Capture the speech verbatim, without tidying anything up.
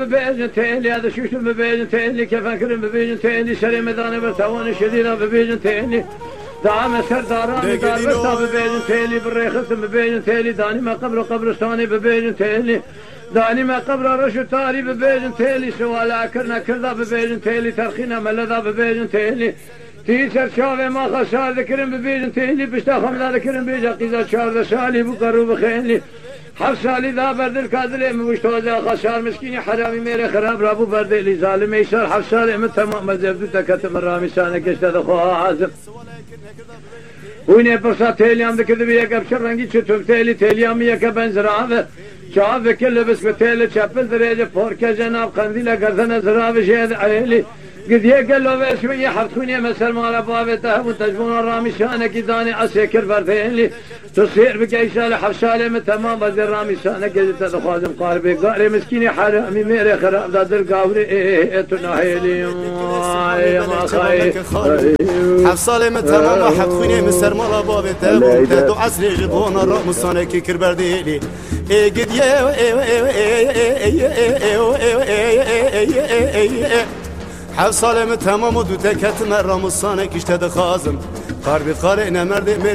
ببيجن تيلي هذا شوش ببيجن تيلي كيف أكرم ببيجن تيلي شري مداني برتوان شديدة ببيجن تيلي دعم سرداران دار برتا ببيجن تيلي بالريخت ببيجن تيلي داني ما قبر قبرستاني ببيجن تيلي داني ما قبر رشو تاري ببيجن تيلي سوالا كرنا كردا ببيجن تيلي ترخينا ملذا ببيجن تيلي تيسر شافي ما خسار ذكرن ببيجن تيلي بشتا خمدا ذكرن بيجا قيزا شار سالي بقرو بخيلي حفصالي ذا برد الكادلي مشتوزا خسار مسكيني حرامي ميري خراب رابو برد اللي ظالم يسار حفصالي من تمام مزبدو تكتم الرامي سانك اشتد خوها عازم ويني برصا تيليام ذكر بيك ابشر رنگي چتوب تيلي تيليام يك بنزراوه شاف كل بس بتيل چپل درجه فورك جناب قنديله گردن زراوه شهد عليلي قد يقال له شويه حفتوني مسر مال بابته وتجبون الرامي شانك داني اسكر بردينلي تصير بكيسال حفصالي من تمام بدر رامي شانك تدخازم قاربي قاري مسكيني حرامي ميري خراب دادر قاوري ايه تناهيلي يا ما خاي حفصالي من تمام حفتوني مسر مال بابته وتدو عسل جبون الرامي شانك كر بردينلي ايه قد يا حفصالي من تمام ودو تكت مرة مصانك اشتد خازم قاربي قارئنا مرد